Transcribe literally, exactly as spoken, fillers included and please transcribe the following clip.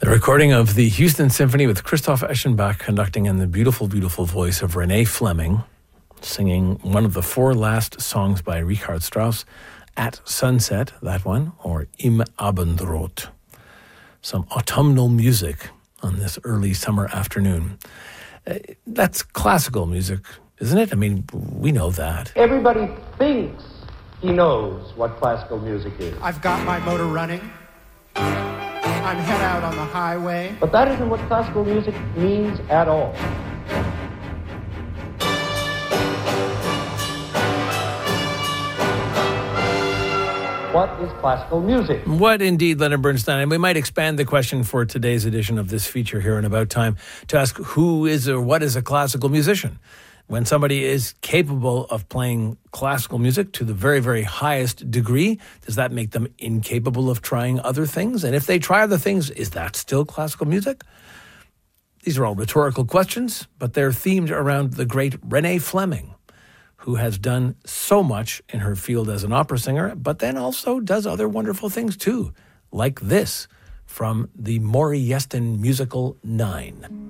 The recording of the Houston Symphony with Christoph Eschenbach conducting and the beautiful, beautiful voice of Renee Fleming singing one of the four last songs by Richard Strauss, At Sunset, that one, or Im Abendrot. Some autumnal music on this early summer afternoon. Uh, that's classical music, isn't it? I mean, we know that. Everybody thinks he knows what classical music is. I've got my motor running. I'm head out on the highway. But that isn't what classical music means at all. What is classical music? What indeed, Leonard Bernstein? And we might expand the question for today's edition of this feature here in About Time to ask who is or what is a classical musician? When somebody is capable of playing classical music to the very, very highest degree, does that make them incapable of trying other things? And if they try other things, is that still classical music? These are all rhetorical questions, but they're themed around the great Renee Fleming, who has done so much in her field as an opera singer, but then also does other wonderful things too, like this from the Maury Yeston musical Nine.